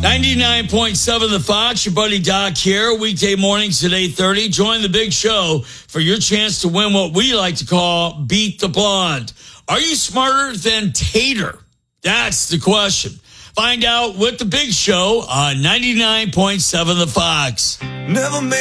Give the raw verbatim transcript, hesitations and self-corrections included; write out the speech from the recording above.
ninety-nine point seven The Fox, your buddy Doc here, weekday mornings at eight thirty. Join the big show for your chance to win what we like to call Beat the Blonde. Are you smarter than Tater? That's the question. Find out with the big show on ninety-nine point seven The Fox. Never made